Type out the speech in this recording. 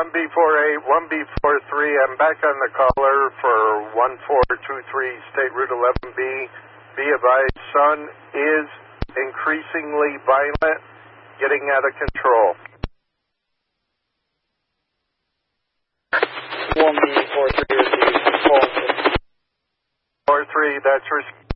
1B48, 1B43. I'm back on the caller for 1423 State Route 11B. Be advised, son is increasingly violent, getting out of control. 1B43 or 43, that's